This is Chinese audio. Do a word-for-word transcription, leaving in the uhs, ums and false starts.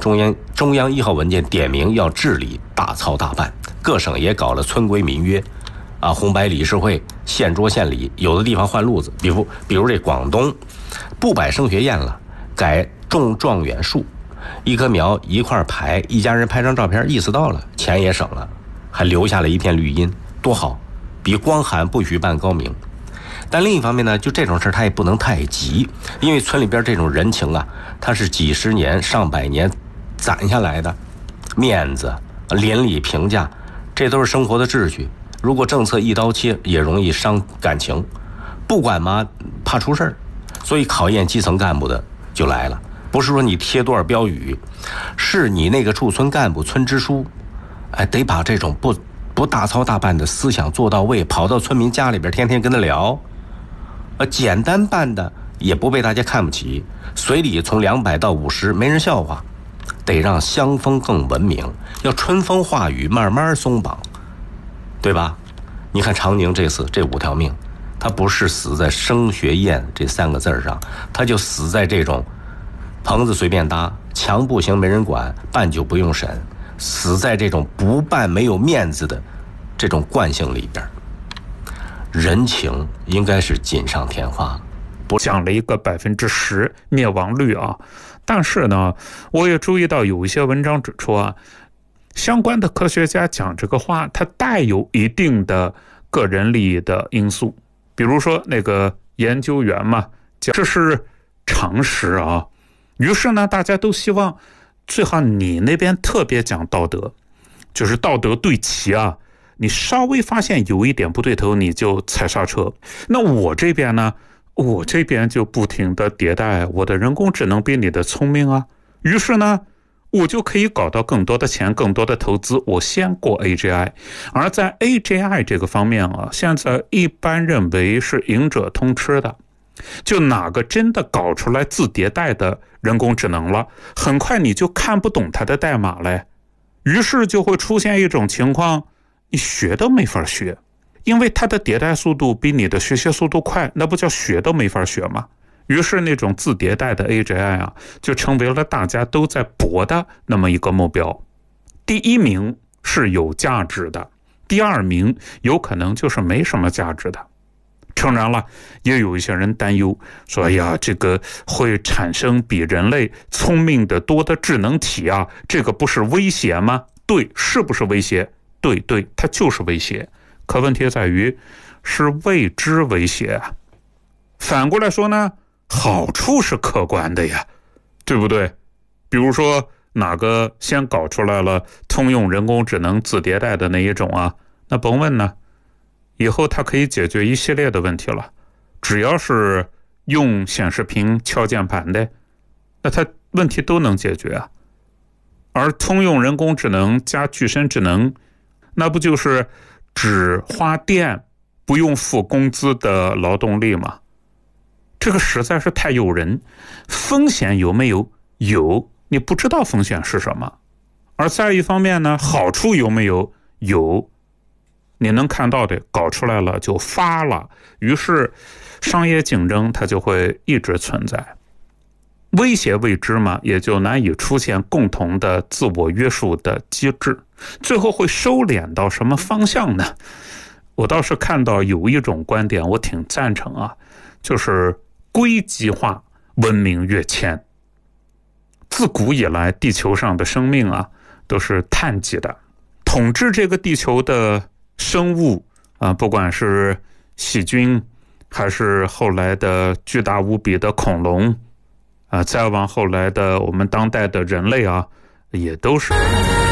中央中央一号文件点名要治理大操大办，各省也搞了村规民约，啊，红白理事会、县桌县里，有的地方换路子，比如比如这广东，不摆升学宴了，改种状元树，一棵苗一块排，一家人拍张照片，意思到了，钱也省了，还留下了一片绿荫，多好，比光喊不许办高明。但另一方面呢，就这种事它也不能太急，因为村里边这种人情啊，它是几十年上百年攒下来的，面子、邻里评价，这都是生活的秩序，如果政策一刀切，也容易伤感情，不管嘛，怕出事儿，所以考验基层干部的就来了，不是说你贴多少标语，是你那个驻村干部、村支书，哎，得把这种不不大操大办的思想做到位，跑到村民家里边，天天跟他聊。呃，简单办的也不被大家看不起，随礼从两百到五十，没人笑话，得让乡风更文明，要春风化雨，慢慢松绑，对吧？你看长宁这次这五条命，他不是死在升学宴这三个字上，他就死在这种棚子随便搭，墙不行没人管，办就不用审，死在这种不办没有面子的这种惯性里边。人情应该是锦上添花， 不讲了一个百分之十灭亡率啊，但是呢，我也注意到有一些文章指出啊，相关的科学家讲这个话，它带有一定的个人利益的因素，比如说那个研究员嘛，这是常识啊，于是呢，大家都希望最好你那边特别讲道德，就是道德对齐啊。你稍微发现有一点不对头，你就踩刹车。那我这边呢，我这边就不停的迭代，我的人工智能比你的聪明啊。于是呢，我就可以搞到更多的钱，更多的投资，我先过 A G I。而在 A G I 这个方面啊，现在一般认为是赢者通吃的。就哪个真的搞出来自迭代的人工智能了，很快你就看不懂它的代码了，于是就会出现一种情况，你学都没法学，因为它的迭代速度比你的学习速度快，那不叫学都没法学吗？于是那种自迭代的 A G I 啊，就成为了大家都在搏的那么一个目标。第一名是有价值的，第二名有可能就是没什么价值的。诚然了，也有一些人担忧说，哎呀，这个会产生比人类聪明的多的智能体啊，这个不是威胁吗？对，是不是威胁？对对，它就是威胁，可问题在于是未知威胁啊。反过来说呢，好处是客观的呀，对不对？比如说哪个先搞出来了通用人工智能自迭代的那一种啊，那甭问呢，以后它可以解决一系列的问题了。只要是用显示屏敲键盘的，那它问题都能解决啊。而通用人工智能加具身智能，那不就是只花电不用付工资的劳动力吗？这个实在是太诱人。风险有没有？有，你不知道风险是什么。而再一方面呢，好处有没有？有，你能看到的搞出来了就发了，于是商业竞争它就会一直存在。威胁未知嘛，也就难以出现共同的自我约束的机制。最后会收敛到什么方向呢？我倒是看到有一种观点我挺赞成啊，就是硅基化文明跃迁。自古以来地球上的生命啊都是碳基的，统治这个地球的生物啊，不管是细菌还是后来的巨大无比的恐龙啊，再往后来的我们当代的人类啊，也都是